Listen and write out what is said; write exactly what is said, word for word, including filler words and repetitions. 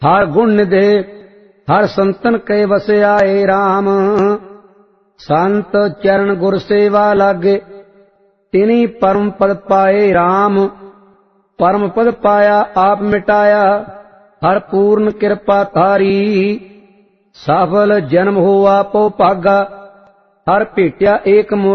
हर गुण निधे हर संतन के वसे आए राम। संत चरण गुर सेवा लागे तिनी परम पद पाए राम। परम पद पाया आप मिटाया हर पूर्ण कृपा तारी। सफल जन्म हुआ पो भागा हर भेटिया एक